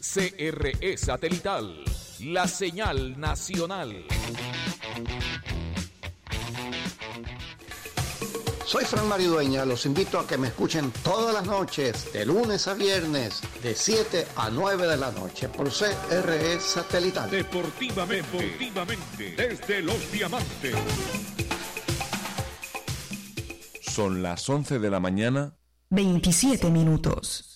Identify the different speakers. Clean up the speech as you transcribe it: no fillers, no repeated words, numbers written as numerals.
Speaker 1: CRE Satelital, la señal nacional.
Speaker 2: Soy Fran Maridueña, los invito a que me escuchen todas las noches, de lunes a viernes, de 7 a 9 de la noche, por CRE Satelital.
Speaker 3: Deportivamente, desde Los Diamantes.
Speaker 4: Son las 11 de la mañana.
Speaker 5: 27 minutos.